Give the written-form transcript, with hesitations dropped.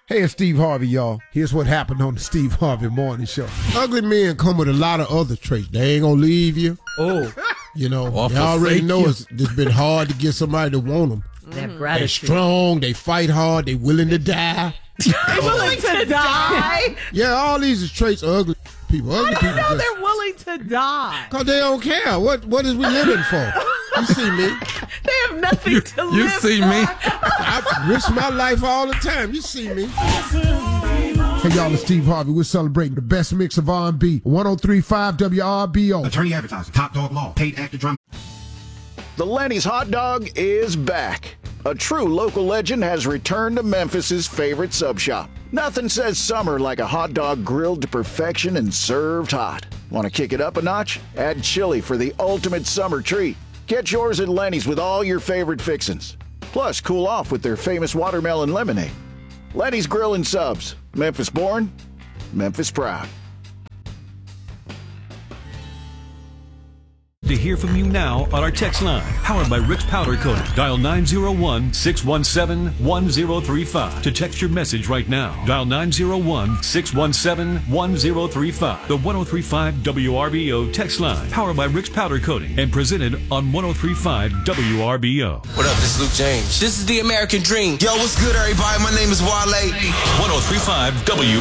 Hey, it's Steve Harvey, y'all. Here's what happened on the Steve Harvey Morning Show. Ugly men come with a lot of other traits. They ain't gonna leave you. Oh. You know, you already know it's been hard to get somebody to want them. They have gratitude. They're strong. They fight hard. They willing to die. They're willing to die? Yeah, all these are traits of ugly people. Ugly How do you people know they're willing to die? Because they don't care. What is we living for? You see me? They have nothing to live for. You see me? I risk my life all the time. You see me? Hey, y'all, it's Steve Harvey. We're celebrating the best mix of R&B. 103.5 WRBO. Attorney Advertising. Top Dog Law. Paid actor drum. The Lenny's Hot Dog is back. A true local legend has returned to Memphis's favorite sub shop. Nothing says summer like a hot dog grilled to perfection and served hot. Want to kick it up a notch? Add chili for the ultimate summer treat. Get yours at Lenny's with all your favorite fixins'. Plus, cool off with their famous watermelon lemonade. Lenny's Grill and Subs. Memphis born, Memphis proud. To hear from you now on our text line, powered by Rick's Powder Coating. Dial 901-617-1035 to text your message right now. Dial 901-617-1035. The 1035 WRBO text line, powered by Rick's Powder Coating, and presented on 1035 WRBO. What up, this is Luke James. This is the American Dream. Yo, what's good, everybody? My name is Wale. 1035 W.